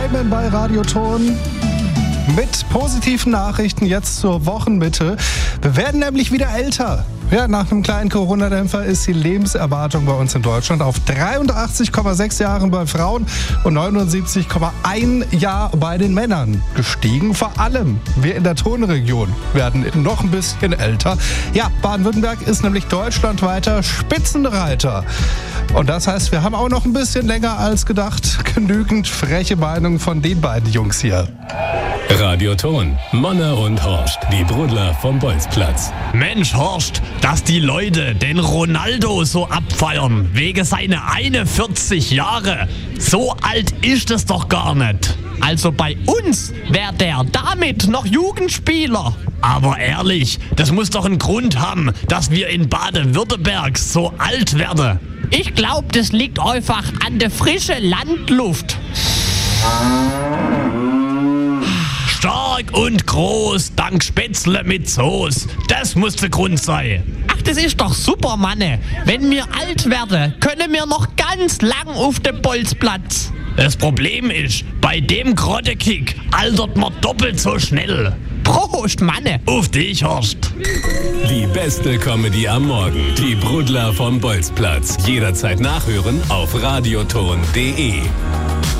Neumann bei Radioton. Mit positiven Nachrichten jetzt zur Wochenmitte. Wir werden nämlich wieder älter. Ja, nach einem kleinen Corona-Dämpfer ist die Lebenserwartung bei uns in Deutschland auf 83,6 Jahren bei Frauen und 79,1 Jahr bei den Männern gestiegen. Vor allem wir in der Tonregion werden noch ein bisschen älter. Ja, Baden-Württemberg ist nämlich deutschlandweiter Spitzenreiter. Und das heißt, wir haben auch noch ein bisschen länger als gedacht genügend freche Meinungen von den beiden Jungs hier. Radioton, Monne und Horst, die Brudler vom Bolzplatz. Mensch, Horst, dass die Leute den Ronaldo so abfeiern, wegen seiner 41 Jahre. So alt ist es doch gar nicht. Also bei uns wäre der damit noch Jugendspieler. Aber ehrlich, das muss doch einen Grund haben, dass wir in Baden-Württemberg so alt werden. Ich glaube, das liegt einfach an der frischen Landluft. Stark und groß, dank Spätzle mit Soße. Das muss der Grund sein. Ach, das ist doch super, Manne. Wenn wir alt werden, können wir noch ganz lang auf dem Bolzplatz. Das Problem ist, bei dem Grottekick altert man doppelt so schnell. Prost, Manne. Auf dich, Horst. Die beste Comedy am Morgen. Die Brudler vom Bolzplatz. Jederzeit nachhören auf radioton.de.